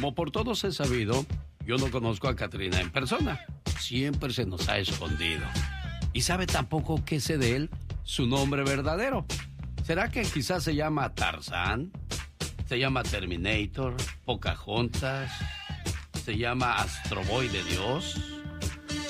Como por todos he sabido, yo no conozco a Katrina en persona. Siempre se nos ha escondido. Y sabe tampoco qué sé de él, su nombre verdadero. ¿Será que quizás se llama Tarzán? ¿Se llama Terminator? ¿Pocahontas? ¿Se llama Astro Boy de Dios?